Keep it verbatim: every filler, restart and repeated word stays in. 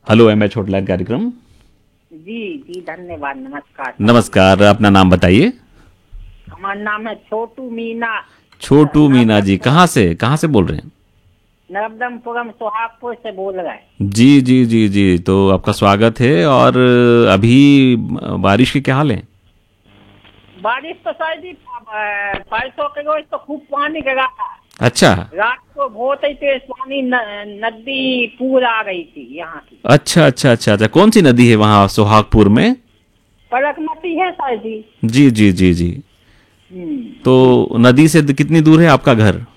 Hello M H hotline कार्यक्रम। जी जी धन्यवाद। नमस्कार। नमस्कार, अपना नाम बताइए। हमारा नाम है छोटू मीना। छोटू मीना जी, नर्मदमपुरम। कहाँ से कहाँ से बोल रहे हैं? नर्मदमपुरम सोहागपुर से बोल रहे हैं। जी जी जी जी, तो आपका स्वागत है। और अभी बारिश के क्या हाल है? बारिश तो शायद ही अ, परसों के रोज तो खूब पानी गिरा था। अच्छा रात को बहुत ही तेज पानी न, नदी पूर आ गई थी यहाँ की। अच्छा अच्छा अच्छा अच्छा, कौन सी नदी है वहाँ सोहागपुर में? परकमती है शायद ही। जी जी जी जी। हम्म, तो जी। नदी से कितनी दूर है आपका घर?